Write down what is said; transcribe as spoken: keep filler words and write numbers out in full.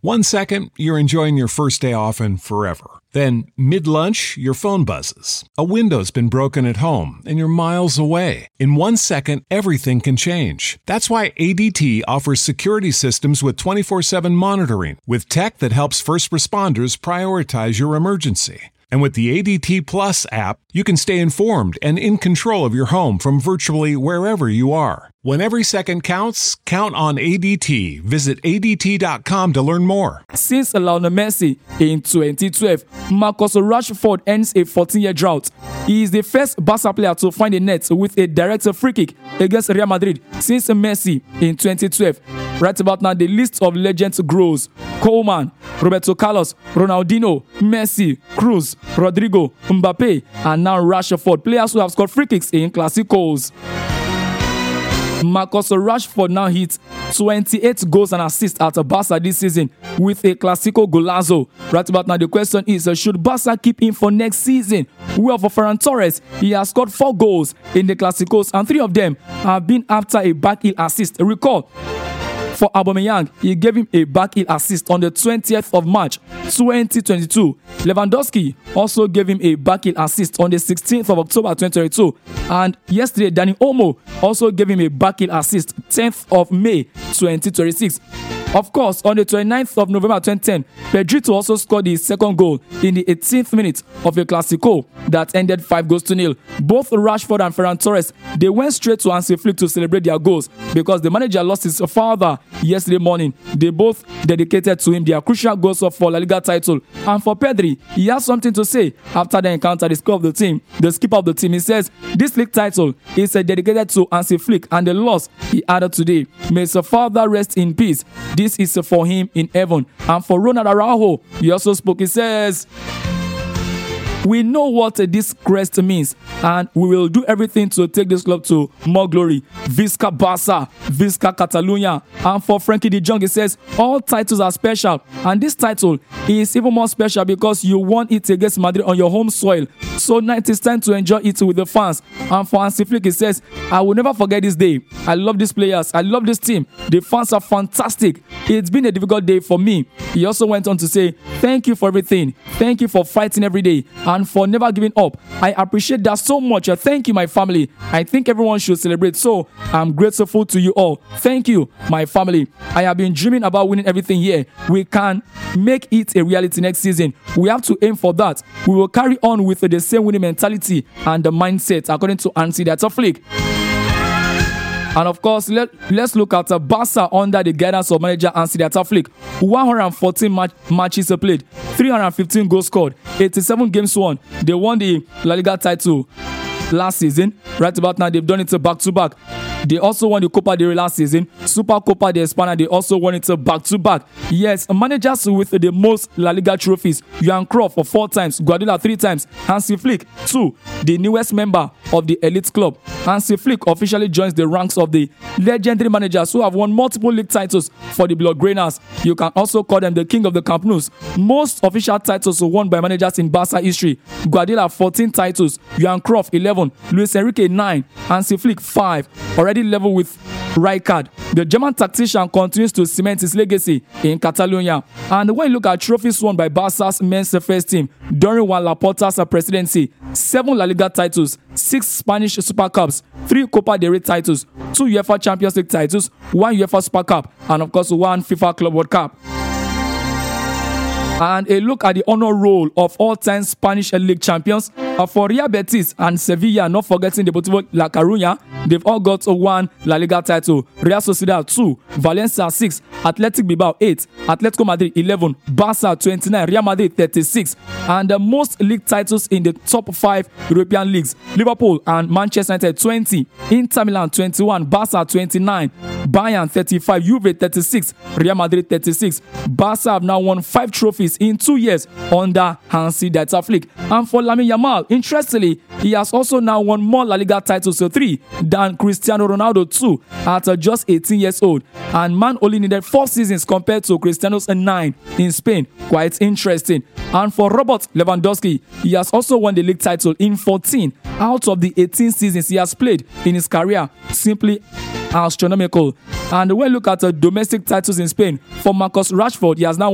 One second, you're enjoying your first day off and forever. Then, mid-lunch, your phone buzzes. A window's been broken at home and you're miles away. In one second, everything can change. That's why A D T offers security systems with twenty-four seven monitoring, with tech that helps first responders prioritize your emergency. And with the A D T Plus app, you can stay informed and in control of your home from virtually wherever you are. When every second counts, count on A D T. Visit A D T dot com to learn more. Since Lionel Messi in twenty twelve, Marcus Rashford ends a fourteen-year drought. He is the first Barca player to find a net with a direct free kick against Real Madrid since Messi in twenty twelve. Right about now, the list of legends grows. Coleman, Roberto Carlos, Ronaldinho, Messi, Cruz, Rodrigo, Mbappe, and now Rashford, players who have scored free kicks in Clásicos. Marcus Rashford now hits twenty-eight goals and assists at Barca this season with a Clásico golazo. Right about now, the question is, uh, should Barca keep him for next season? Well, for Ferran Torres, he has scored four goals in the Clásicos, and three of them have been after a back-heel assist. Recall, for Aubameyang, he gave him a back-heel assist on the twentieth of March twenty twenty-two. Lewandowski also gave him a back-heel assist on the sixteenth of October twenty twenty-two. And yesterday, Dani Olmo also gave him a back-heel assist tenth of May twenty twenty-six. Of course, on the twenty-ninth of November twenty ten, Pedrito also scored his second goal in the eighteenth minute of a Clásico that ended five goals to nil. Both Rashford and Ferran Torres, they went straight to Hansi Flick to celebrate their goals because the manager lost his father yesterday morning. They both dedicated to him their crucial goals for La Liga title. And for Pedri, he has something to say after the encounter. The skipper of the team, the skipper of the team, he says this league title is dedicated to Hansi Flick and the loss he added today. May his father rest in peace. This is for him in heaven. And for Ronald Araujo, he also spoke. He says, we know what this crest means, and we will do everything to take this club to more glory. Visca Barça, Visca Catalunya. And for Frankie de Jong, he says, all titles are special, and this title is even more special because you won it against Madrid on your home soil. So now it is time to enjoy it with the fans. And for Hansi Flick, he says, I will never forget this day. I love these players. I love this team. The fans are fantastic. It's been a difficult day for me. He also went on to say, thank you for everything. Thank you for fighting every day and for never giving up. I appreciate that so much. Thank you, my family. I think everyone should celebrate. So I'm grateful to you all. Thank you, my family. I have been dreaming about winning everything here. We can make it a reality next season. We have to aim for that. We will carry on with the same winning mentality and the mindset, according to Hansi Flick. And of course, let, let's look at uh, Barca under the guidance of manager Hansi Flick. one hundred fourteen match, matches played, three hundred fifteen goals scored, eighty-seven games won. They won the La Liga title last season. Right about now, they've done it back-to-back. They also won the Copa del Rey last season. Super Copa de España, they also won it back-to-back. Yes, managers with the most La Liga trophies. Johan Cruyff for four times, Guardiola three times, Hansi Flick two, the newest member of the elite club. Hansi Flick officially joins the ranks of the legendary managers who have won multiple league titles for the Blaugranas. You can also call them the king of the Camp Nou. Most official titles were won by managers in Barca history. Guardiola fourteen titles, Johan Cruyff eleven, Luis Enrique nine, Hansi Flick five. Already level with Rijkaard. The German tactician continues to cement his legacy in Catalonia. And when you look at trophies won by Barca's men's first team during Juan Laporta's presidency, seven La Liga titles, six Spanish Super Cups, three Copa del Rey titles, two UEFA Champions League titles, one UEFA Super Cup, and of course one FIFA Club World Cup. And a look at the honor roll of all-time Spanish League champions. Uh, for Real Betis and Sevilla, not forgetting Deportivo La Coruña, they've all got one La Liga title. Real Sociedad two, Valencia six, Athletic Bilbao eight, Atletico Madrid eleven, Barca twenty-nine, Real Madrid thirty-six. And the most league titles in the top five European leagues. Liverpool and Manchester United twenty, Inter Milan twenty-one, Barca twenty-nine, Bayern thirty-five, Juve thirty-six, Real Madrid thirty-six. Barca have now won five trophies in two years under Hansi Flick. And for Lamine Yamal, interestingly, he has also now won more La Liga titles, so three, than Cristiano Ronaldo, two, at uh, just eighteen years old. And man only needed four seasons compared to Cristiano's nine in Spain. Quite interesting. And for Robert Lewandowski, he has also won the league title in fourteen out of the eighteen seasons he has played in his career. Simply astronomical. And when we look at uh, domestic titles in Spain, for Marcus Rashford, he has now